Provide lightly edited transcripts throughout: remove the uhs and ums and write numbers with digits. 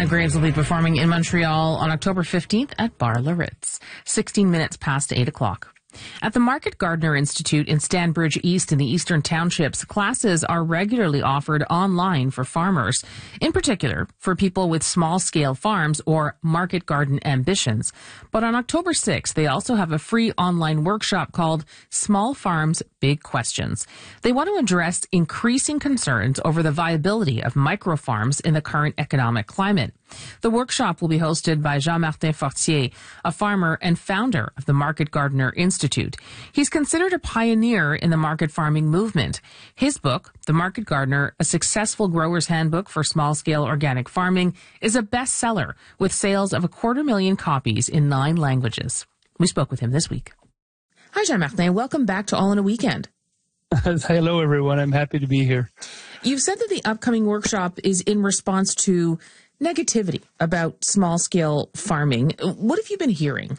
Five Graves will be performing in Montreal on October 15th at Bar Le Ritz, 16 minutes past 8 o'clock. At the Market Gardener Institute in Stanbridge East in the Eastern Townships, classes are regularly offered online for farmers, in particular for people with small-scale farms or market garden ambitions. But on October 6th, they also have a free online workshop called Small Farms, Big Questions. They want to address increasing concerns over the viability of microfarms in the current economic climate. The workshop will be hosted by Jean-Martin Fortier, a farmer and founder of the Market Gardener Institute. He's considered a pioneer in the market farming movement. His book, The Market Gardener, A Successful Grower's Handbook for Small-Scale Organic Farming, is a bestseller with sales of 250,000 copies in 9 languages. We spoke with him this week. Hi, Jean-Martin. Welcome back to All in a Weekend. Hello, everyone. I'm happy to be here. You've said that the upcoming workshop is in response to negativity about small-scale farming. What have you been hearing?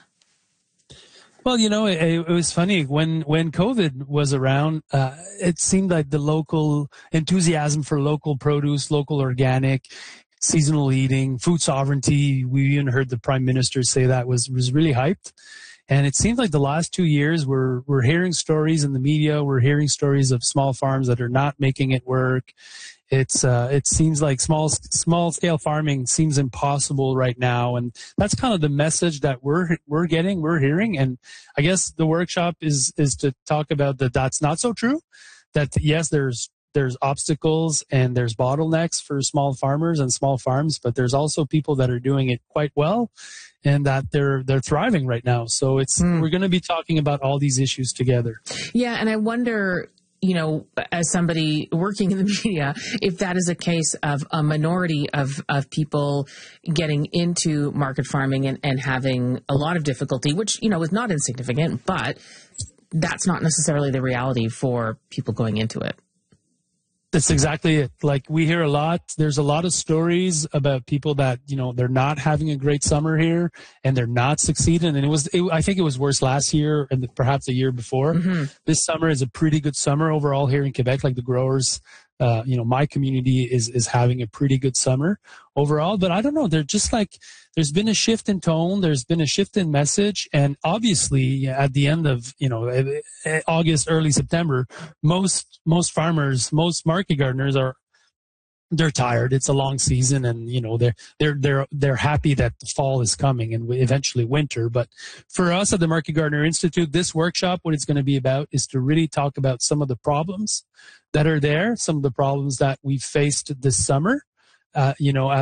Well, it was funny. When COVID was around, it seemed like the local enthusiasm for local produce, local organic, seasonal eating, food sovereignty, we even heard the Prime Minister say that was really hyped. And it seems like the last 2 years we're hearing stories in the media, we're hearing stories of small farms that are not making it work. It seems like small scale farming seems impossible right now, and that's kind of the message that we're hearing. And I guess the workshop is to talk about that's not so true. That yes, there's obstacles and there's bottlenecks for small farmers and small farms, but there's also people that are doing it quite well, and that they're thriving right now. So we're going to be talking about all these issues together. Yeah, and I wonder, as somebody working in the media, if that is a case of a minority of people getting into market farming and having a lot of difficulty, which, is not insignificant, but that's not necessarily the reality for people going into it. That's exactly it. Like, we hear a lot. There's a lot of stories about people that, they're not having a great summer here and they're not succeeding. And I think it was worse last year and perhaps the year before. Mm-hmm. This summer is a pretty good summer overall here in Quebec. Like, the growers, my community is having a pretty good summer overall. But I don't know. They're just like, there's been a shift in tone. There's been a shift in message. And obviously at the end of, August, early September, most farmers, most market gardeners they're tired. It's a long season, and they're happy that the fall is coming and eventually winter. But for us at the Market Gardener Institute, this workshop, what it's going to be about is to really talk about some of the problems that are there, some of the problems that we faced this summer, as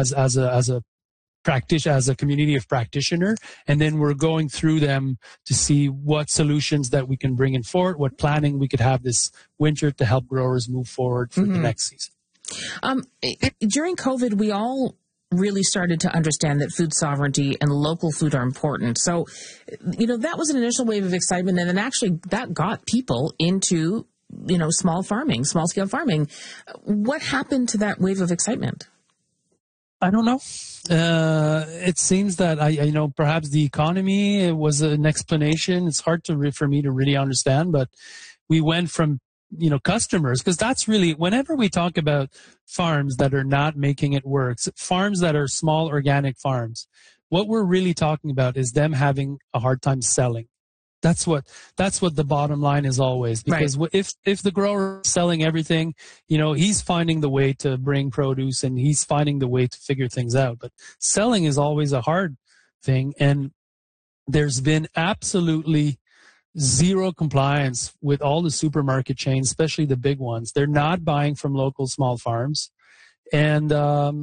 a community of practitioner, and then we're going through them to see what solutions that we can bring in forward, what planning we could have this winter to help growers move forward for the next season. During COVID, we all really started to understand that food sovereignty and local food are important. So, that was an initial wave of excitement, and then actually that got people into, small-scale farming. What happened to that wave of excitement? I don't know. It seems that perhaps the economy was an explanation. It's hard for me to really understand, but we went from customers, because that's really, whenever we talk about farms that are not making it work, farms that are small organic farms, what we're really talking about is them having a hard time selling. That's what the bottom line is always, because right. if the grower is selling everything, he's finding the way to bring produce and he's finding the way to figure things out. But selling is always a hard thing. And there's been absolutely zero compliance with all the supermarket chains, especially the big ones. They're not buying from local small farms. And,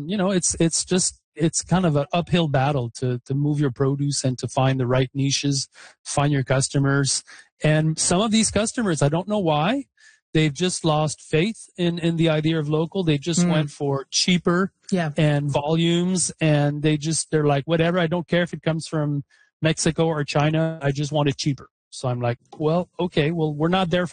it's kind of an uphill battle to move your produce and to find the right niches, find your customers. And some of these customers, I don't know why, they've just lost faith in the idea of local. They just went for cheaper and volumes, and they're like, whatever, I don't care if it comes from Mexico or China, I just want it cheaper. So I'm like, well, okay, we're not there for